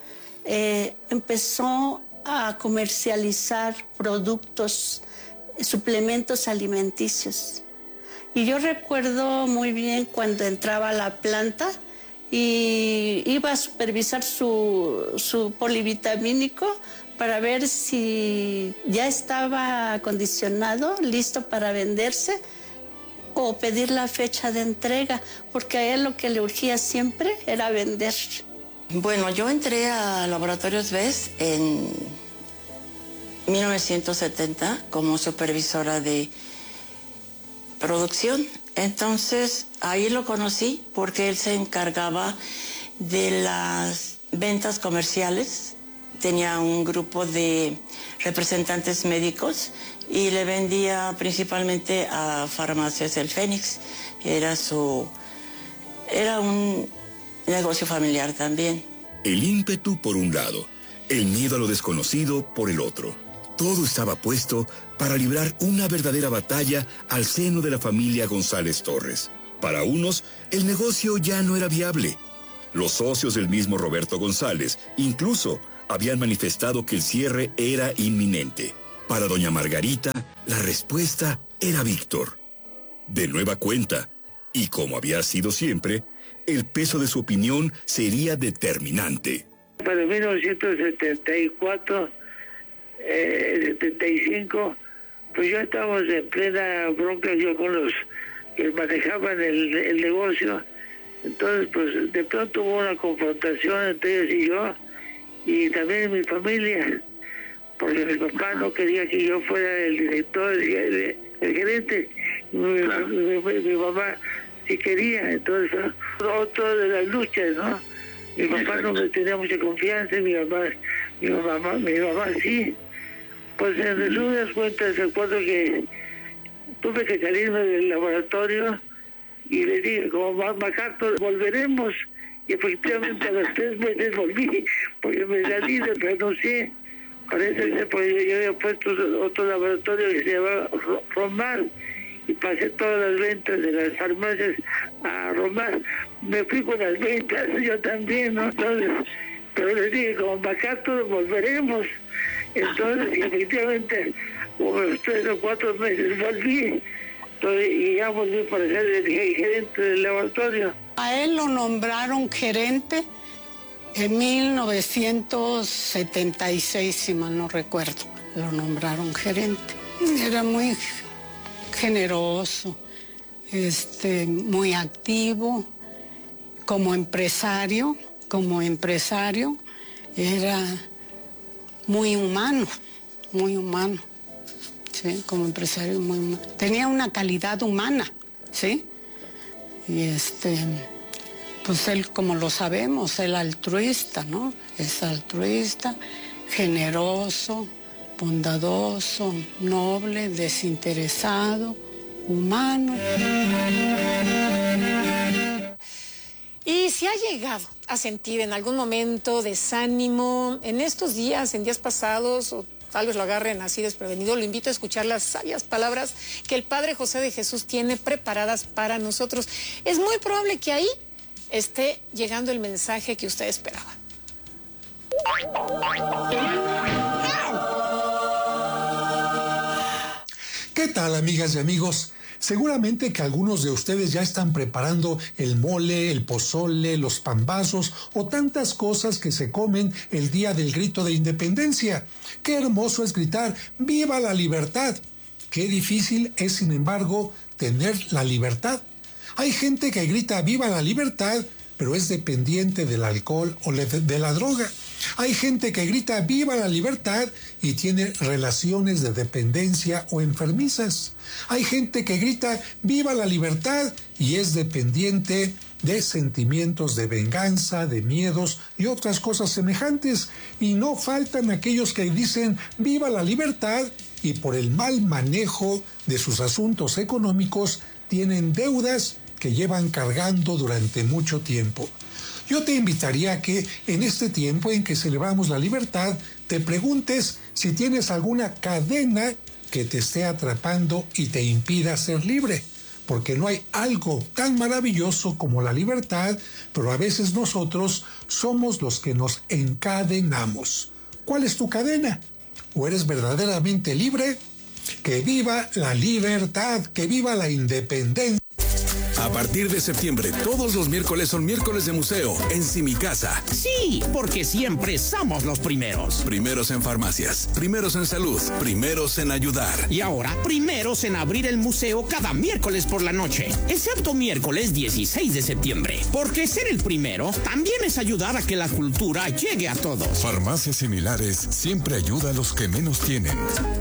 empezó a comercializar productos, suplementos alimenticios. Y yo recuerdo muy bien cuando entraba a la planta y iba a supervisar su polivitamínico para ver si ya estaba acondicionado, listo para venderse, o pedir la fecha de entrega, porque a él lo que le urgía siempre era vender. Bueno, yo entré a Laboratorios Best en 1970 como supervisora de producción. Entonces, ahí lo conocí porque él se encargaba de las ventas comerciales. Tenía un grupo de representantes médicos y le vendía principalmente a Farmacias El Fénix. Era un negocio familiar también. El ímpetu por un lado, el miedo a lo desconocido por el otro. Todo estaba puesto para librar una verdadera batalla al seno de la familia González Torres. Para unos, el negocio ya no era viable. Los socios del mismo Roberto González incluso habían manifestado que el cierre era inminente. Para doña Margarita, la respuesta era Víctor. De nueva cuenta, y como había sido siempre, el peso de su opinión sería determinante. Para 1974, 75, pues ya estábamos en plena bronca yo con los que manejaban el negocio. Entonces, pues de pronto hubo una confrontación entre ellos y yo, y también mi familia, porque mi papá no quería que yo fuera el director, el gerente. Mi mamá sí quería. Entonces, otro de las luchas, ¿no? Mi papá no me tenía mucha confianza, mi mamá sí. Pues en resumidas cuentas, recuerdo que tuve que salirme del laboratorio y le dije, como MacArthur, volveremos. Y efectivamente a los 3 meses volví, porque me salí, renuncié. Parece porque yo había puesto otro laboratorio que se llamaba Romar, y pasé todas las ventas de las farmacias a Romar. Me fui con las ventas, yo también, ¿no? Entonces, pero les dije, como MacArthur, volveremos. Entonces, efectivamente, unos 3 o 4 meses volví. Entonces, y ya volví para ser el gerente del laboratorio. A él lo nombraron gerente en 1976, si mal no recuerdo. Lo nombraron gerente. Era muy generoso, muy activo, como empresario era muy humano, ¿sí? Como empresario muy humano. Tenía una calidad humana, ¿sí? Y pues él, como lo sabemos, el altruista, ¿no? Es altruista, generoso, bondadoso, noble, desinteresado, humano. Y si ha llegado a sentir en algún momento desánimo en estos días, en días pasados, o tal vez lo agarren así desprevenido, lo invito a escuchar las sabias palabras que el Padre José de Jesús tiene preparadas para nosotros. Es muy probable que ahí esté llegando el mensaje que usted esperaba. ¿Qué tal, amigas y amigos? Seguramente que algunos de ustedes ya están preparando el mole, el pozole, los pambazos o tantas cosas que se comen el día del grito de independencia. Qué hermoso es gritar ¡Viva la libertad! Qué difícil es, sin embargo, tener la libertad. Hay gente que grita ¡Viva la libertad!, pero es dependiente del alcohol o de la droga. Hay gente que grita ¡Viva la libertad! Y tiene relaciones de dependencia o enfermizas. Hay gente que grita ¡Viva la libertad! Y es dependiente de sentimientos de venganza, de miedos y otras cosas semejantes. Y no faltan aquellos que dicen ¡Viva la libertad! Y por el mal manejo de sus asuntos económicos tienen deudas que llevan cargando durante mucho tiempo. Yo te invitaría a que en este tiempo en que celebramos la libertad, te preguntes si tienes alguna cadena que te esté atrapando y te impida ser libre, porque no hay algo tan maravilloso como la libertad, pero a veces nosotros somos los que nos encadenamos. ¿Cuál es tu cadena? ¿O eres verdaderamente libre? ¡Que viva la libertad! ¡Que viva la independencia! A partir de septiembre, todos los miércoles son miércoles de museo en Simicasa. Sí, porque siempre somos los primeros. Primeros en farmacias, primeros en salud, primeros en ayudar. Y ahora, primeros en abrir el museo cada miércoles por la noche, excepto miércoles 16 de septiembre. Porque ser el primero también es ayudar a que la cultura llegue a todos. Farmacias Similares siempre ayuda a los que menos tienen.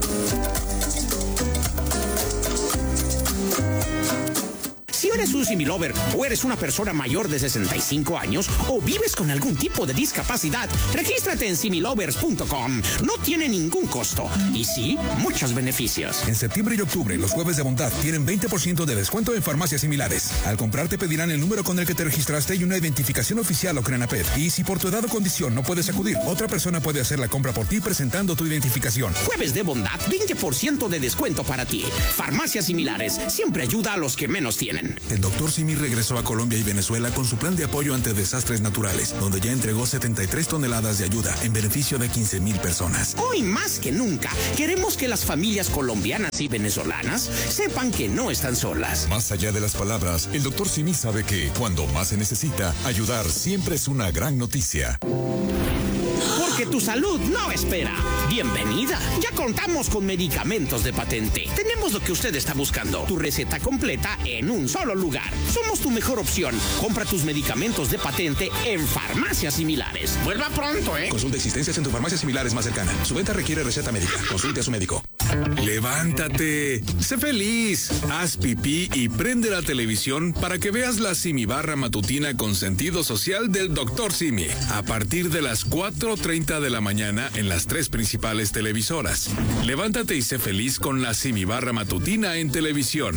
Si eres un Similover o eres una persona mayor de 65 años o vives con algún tipo de discapacidad, regístrate en similovers.com. No tiene ningún costo y sí, muchos beneficios. En septiembre y octubre, los jueves de bondad tienen 20% de descuento en farmacias similares. Al comprar te pedirán el número con el que te registraste y una identificación oficial o Crenaped. Y si por tu edad o condición no puedes acudir, otra persona puede hacer la compra por ti presentando tu identificación. Jueves de bondad, 20% de descuento para ti. Farmacias Similares siempre ayuda a los que menos tienen. El Dr. Simi regresó a Colombia y Venezuela con su plan de apoyo ante desastres naturales, donde ya entregó 73 toneladas de ayuda en beneficio de 15,000 personas. Hoy más que nunca, queremos que las familias colombianas y venezolanas sepan que no están solas. Más allá de las palabras, el Dr. Simi sabe que cuando más se necesita, ayudar siempre es una gran noticia. Porque tu salud no espera. Bienvenida. Ya contamos con medicamentos de patente. Tenemos lo que usted está buscando. Tu receta completa en un solo lugar. Somos tu mejor opción. Compra tus medicamentos de patente en Farmacias Similares. Vuelva pronto, ¿eh? Consulta existencias en tu farmacia similares más cercana. Su venta requiere receta médica. Consulte a su médico. Levántate. Sé feliz. Haz pipí y prende la televisión para que veas la Simibarra matutina con sentido social del Dr. Simi. A partir de las 4:30 de la mañana en las 3 principales televisoras. Levántate y sé feliz con la Simibarra matutina en televisión.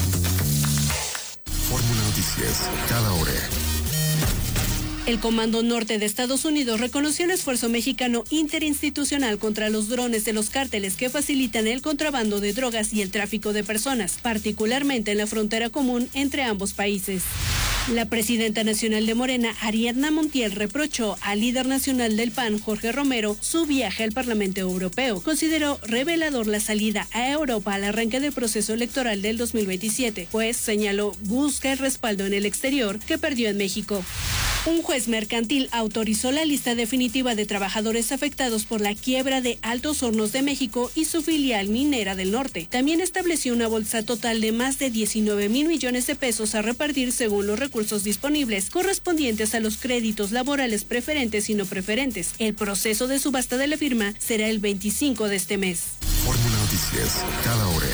Fórmula Noticias, cada hora. El Comando Norte de Estados Unidos reconoció el esfuerzo mexicano interinstitucional contra los drones de los cárteles que facilitan el contrabando de drogas y el tráfico de personas, particularmente en la frontera común entre ambos países. La presidenta nacional de Morena, Ariadna Montiel, reprochó al líder nacional del PAN, Jorge Romero, su viaje al Parlamento Europeo. Consideró revelador la salida a Europa al arranque del proceso electoral del 2027, pues señaló busca el respaldo en el exterior que perdió en México. Un juez mercantil autorizó la lista definitiva de trabajadores afectados por la quiebra de Altos Hornos de México y su filial Minera del Norte. También estableció una bolsa total de más de 19,000 millones de pesos a repartir según los recursos disponibles, correspondientes a los créditos laborales preferentes y no preferentes. El proceso de subasta de la firma será el 25 de este mes. Fórmula Noticias, cada hora.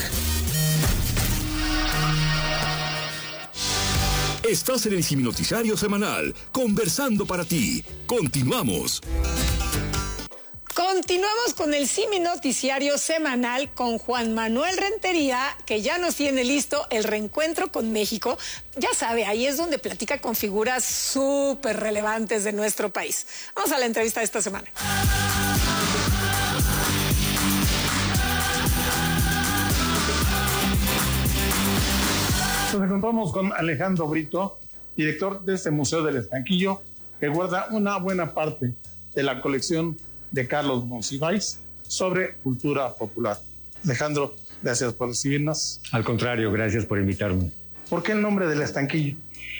Estás en el Simi Noticiario Semanal, conversando para ti. Continuamos. Continuamos con el Simi Noticiario Semanal con Juan Manuel Rentería, que ya nos tiene listo el reencuentro con México. Ya sabe, ahí es donde platica con figuras súper relevantes de nuestro país. Vamos a la entrevista de esta semana. Nos encontramos con Alejandro Brito, director de este Museo del Estanquillo, que guarda una buena parte de la colección de Carlos Monsiváis sobre cultura popular. Alejandro, gracias por recibirnos. Al contrario, gracias por invitarme. ¿Por qué el nombre del Estanquillo?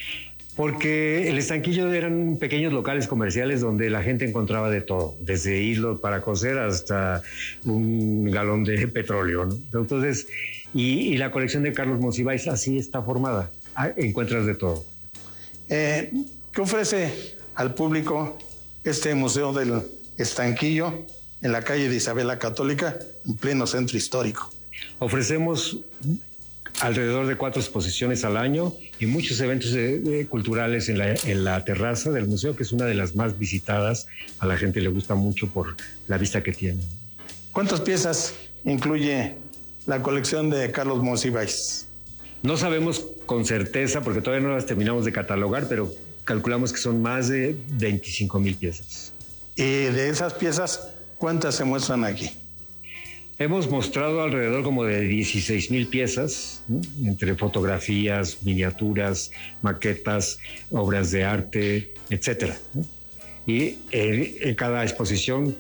Porque el Estanquillo eran pequeños locales comerciales donde la gente encontraba de todo, desde hilos para coser hasta un galón de petróleo, ¿no? Entonces, y la colección de Carlos Monsiváis así está formada. Encuentras de todo. ¿Qué ofrece al público este Museo del Estanquillo en la calle de Isabel la Católica, en pleno centro histórico? Ofrecemos alrededor de 4 exposiciones al año y muchos eventos culturales en la terraza del museo, que es una de las más visitadas. A la gente le gusta mucho por la vista que tiene. ¿Cuántas piezas incluye la colección de Carlos Monsiváis? No sabemos con certeza porque todavía no las terminamos de catalogar, pero calculamos que son más de 25,000 piezas. Y de esas piezas, ¿cuántas se muestran aquí? Hemos mostrado alrededor como de 16,000 piezas, ¿no? Entre fotografías, miniaturas, maquetas, obras de arte, etcétera, ¿no? Y en cada exposición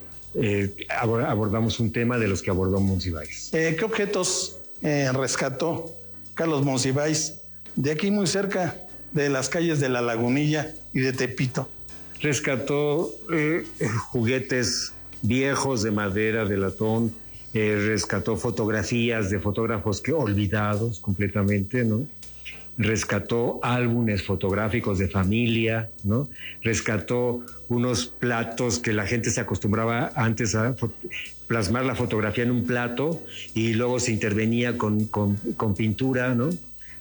abordamos un tema de los que abordó Monsiváis. ¿Qué objetos rescató Carlos Monsiváis de aquí muy cerca de las calles de La Lagunilla y de Tepito? Rescató juguetes viejos de madera, de latón, rescató fotografías de fotógrafos olvidados completamente, ¿no? Rescató álbumes fotográficos de familia, ¿no? Rescató unos platos que la gente se acostumbraba antes a plasmar la fotografía en un plato y luego se intervenía con pintura, ¿no?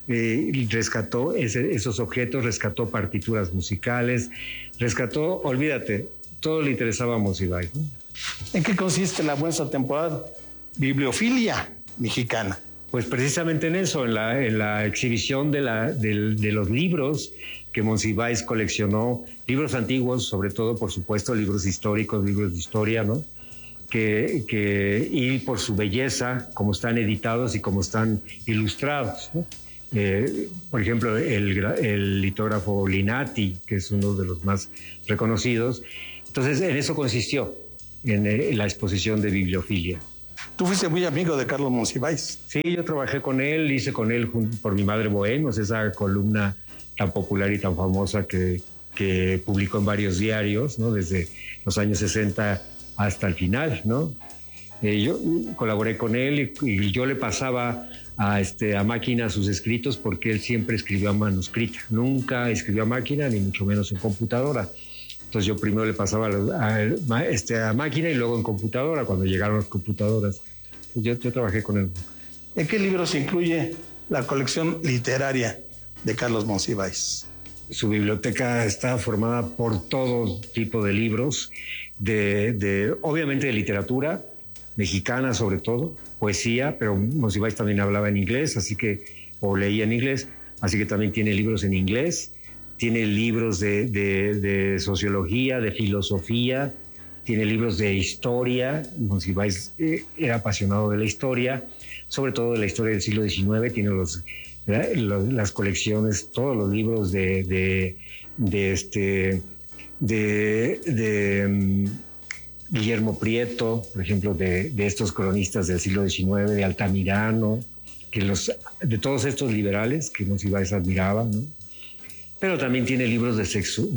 Rescató esos objetos, rescató partituras musicales, rescató, olvídate, todo le interesaba a Monsiváis, ¿no? ¿En qué consiste la buena temporada? Bibliofilia mexicana. Pues precisamente en eso, en la exhibición de los libros que Monsiváis coleccionó, libros antiguos, sobre todo, por supuesto, libros históricos, libros de historia, ¿no? Y por su belleza, como están editados y como están ilustrados, ¿no? Por ejemplo, el litógrafo Linati, que es uno de los más reconocidos. Entonces, en eso consistió, en la exposición de bibliofilia. Tú fuiste muy amigo de Carlos Monsiváis. Sí, yo trabajé con él, hice con él por Mi Madre Bohemios, esa columna tan popular y tan famosa que publicó en varios diarios, ¿no? Desde los años 60 hasta el final, ¿no? Yo colaboré con él y yo le pasaba a máquina sus escritos porque él siempre escribió a manuscrita, nunca escribió a máquina ni mucho menos en computadora. Entonces yo primero le pasaba a máquina y luego en computadora cuando llegaron las computadoras. Pues yo trabajé con él. ¿En qué libros incluye la colección literaria de Carlos Monsiváis? Su biblioteca está formada por todo tipo de libros, obviamente de literatura mexicana sobre todo, poesía, pero Monsiváis también hablaba en inglés, o leía en inglés, así que también tiene libros en inglés, tiene libros de sociología, de filosofía, tiene libros de historia. Monsiváis era apasionado de la historia, sobre todo de la historia del siglo XIX, tiene las colecciones, todos los libros de Guillermo Prieto, por ejemplo, de estos cronistas del siglo XIX, de Altamirano, de todos estos liberales que Monsiváis admiraba, ¿no? pero también tiene libros de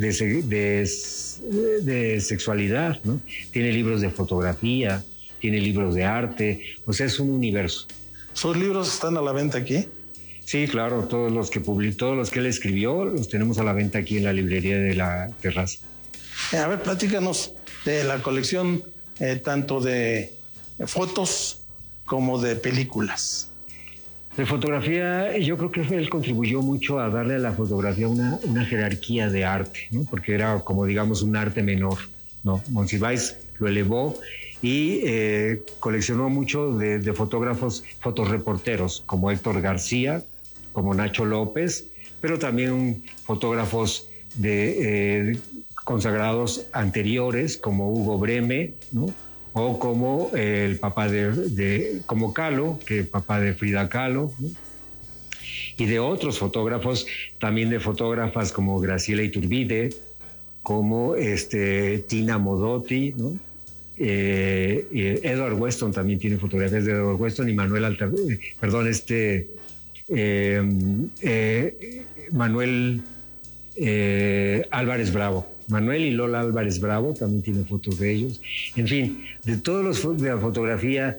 sexualidad, ¿no? Tiene libros de fotografía, tiene libros de arte, o sea, es un universo. ¿Sus libros están a la venta aquí? Sí, claro, todos los que él escribió los tenemos a la venta aquí en la librería de la Terraza. A ver, platícanos de la colección tanto de fotos como de películas. De fotografía, yo creo que él contribuyó mucho a darle a la fotografía una jerarquía de arte, ¿no? Porque era como, digamos, un arte menor, ¿no? Monsiváis lo elevó y coleccionó mucho de fotógrafos, fotoreporteros, como Héctor García, como Nacho López, pero también fotógrafos consagrados anteriores, como Hugo Breme, ¿no? O como el papá como Kahlo, que es papá de Frida Kahlo, ¿no? Y de otros fotógrafos, también de fotógrafas como Graciela Iturbide, como Tina Modotti, ¿no? Edward Weston también tiene fotografías de Edward Weston, y Manuel Álvarez Bravo. Manuel y Lola Álvarez Bravo también tienen fotos de ellos. En fin, de todos los de la fotografía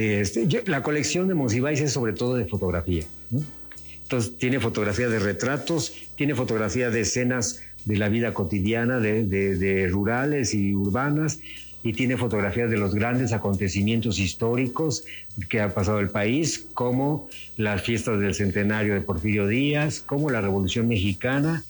la colección de Monsiváis es sobre todo de fotografía, ¿no? Entonces tiene fotografía de retratos, tiene fotografía de escenas de la vida cotidiana, de rurales y urbanas, y tiene fotografías de los grandes acontecimientos históricos que ha pasado el país, como las fiestas del centenario de Porfirio Díaz, como la Revolución Mexicana,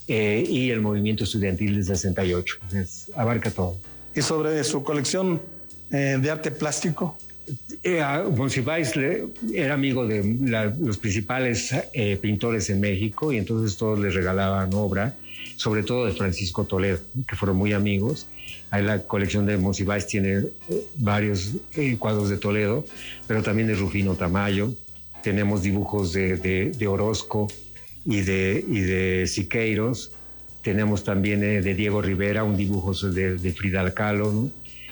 y el movimiento estudiantil del 68. Entonces, abarca todo. ¿Y sobre su colección de arte plástico? Monsiváis era amigo de los principales pintores en México, y entonces todos le regalaban obra, sobre todo de Francisco Toledo, que fueron muy amigos. Ahí la colección de Monsiváis tiene varios cuadros de Toledo, pero también de Rufino Tamayo. Tenemos dibujos de Orozco y de Siqueiros. Tenemos también de Diego Rivera un dibujo de Frida Kahlo, ¿no?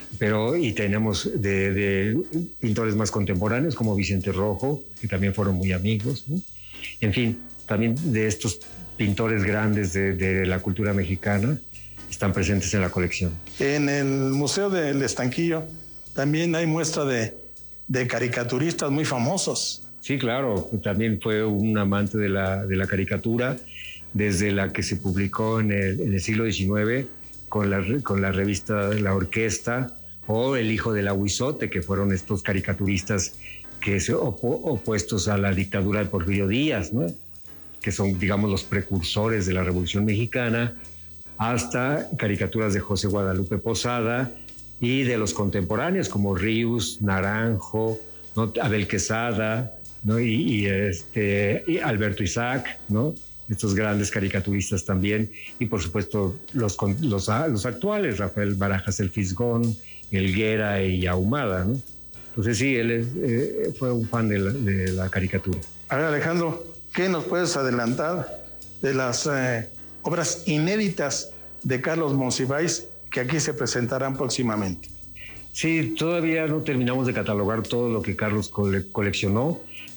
Y tenemos de pintores más contemporáneos como Vicente Rojo, que también fueron muy amigos, ¿no? En fin, también de estos pintores grandes de la cultura mexicana están presentes en la colección. En el Museo del Estanquillo también hay muestra de caricaturistas muy famosos. Sí, claro, también fue un amante de la caricatura, desde la que se publicó en el siglo XIX con la revista La Orquesta, o El Hijo del Aguizote, que fueron estos caricaturistas que opuestos a la dictadura de Porfirio Díaz, ¿no? Que son, digamos, los precursores de la Revolución Mexicana, hasta caricaturas de José Guadalupe Posada y de los contemporáneos como Ríos, Naranjo, ¿no? Abel Quesada, ¿no? y Alberto Isaac, ¿no? Estos grandes caricaturistas también, y por supuesto los actuales, Rafael Barajas el Fisgón, Helguera y Ahumada, ¿no? Entonces sí, él fue un fan de la caricatura. A ver, Alejandro, ¿qué nos puedes adelantar de las obras inéditas de Carlos Monsiváis que aquí se presentarán próximamente? Sí, todavía no terminamos de catalogar todo lo que Carlos coleccionó,